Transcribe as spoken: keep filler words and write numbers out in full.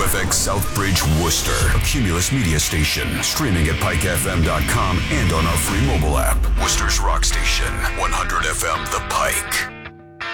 F X Southbridge, Worcester, a Cumulus media station, streaming at pike f m dot com and on our free mobile app. Worcester's Rock Station.